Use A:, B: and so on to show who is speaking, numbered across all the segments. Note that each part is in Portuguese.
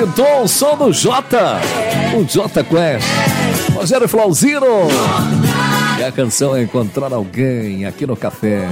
A: Então, o som do Jota, o Jota Quest, Rogério Flauzino. E a canção é Encontrar Alguém aqui no Café.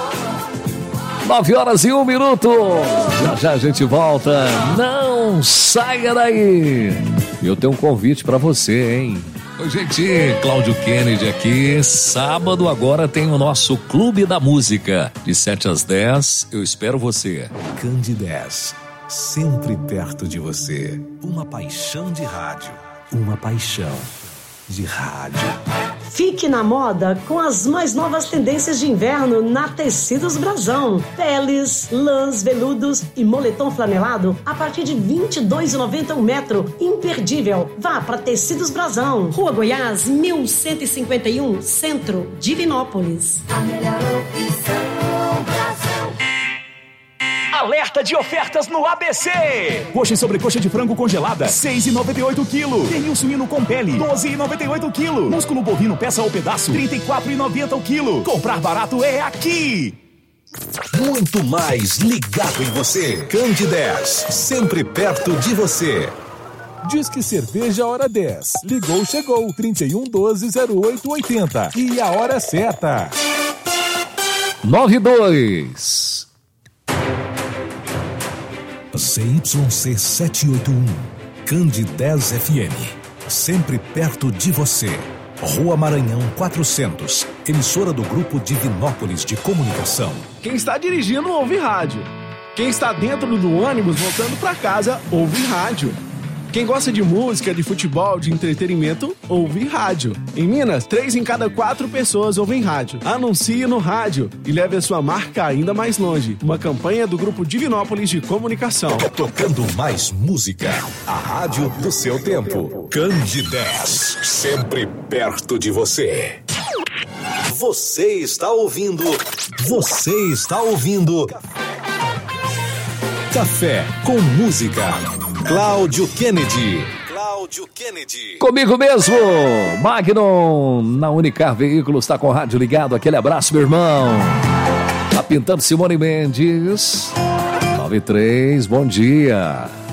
A: 9h01. Já já a gente volta. Não saia daí. Eu tenho um convite pra você, hein? Oi, gente, Cláudio Kennedy aqui. Sábado agora tem o nosso Clube da Música. De 7 às 10, eu espero você.
B: Candidez, sempre perto de você. Uma paixão de rádio. Uma paixão de rádio.
C: Fique na moda com as mais novas tendências de inverno na Tecidos Brasão. Peles, lãs, veludos e moletom flanelado a partir de R$ 22,90 um metro. Imperdível. Vá para Tecidos Brasão. Rua Goiás, 1151, Centro, Divinópolis.
D: A melhor opção, Brasão.
E: Alerta de ofertas no ABC. Coxa e sobrecoxa de frango congelada, R$ 6,98 quilo. Pernil suíno com pele, R$ 12,98 quilo. Músculo bovino peça ou pedaço, R$ 34,90 o quilo. Comprar barato é aqui.
B: Muito mais ligado em você. Candidez, sempre perto de você.
F: Diz que cerveja hora 10. Ligou, chegou. 3112-0880. E a hora certa.
A: 9h02.
B: CYC 781, Candidez FM, sempre perto de você. Rua Maranhão 400, emissora do Grupo Divinópolis de Comunicação.
G: Quem está dirigindo ouve rádio. Quem está dentro do ônibus voltando para casa ouve rádio. Quem gosta de música, de futebol, de entretenimento, ouve rádio. Em Minas, 3 em cada 4 pessoas ouvem rádio. Anuncie no rádio e leve a sua marca ainda mais longe. Uma campanha do Grupo Divinópolis de Comunicação.
B: Tocando mais música. A rádio do seu tempo. Candidez, sempre perto de você. Você está ouvindo. Você está ouvindo. Café com música. Cláudio Kennedy. Cláudio Kennedy.
A: Comigo mesmo, Magnum, na Unicar Veículos, está com o rádio ligado. Aquele abraço, meu irmão. Tá pintando Simone Mendes. 93, bom dia.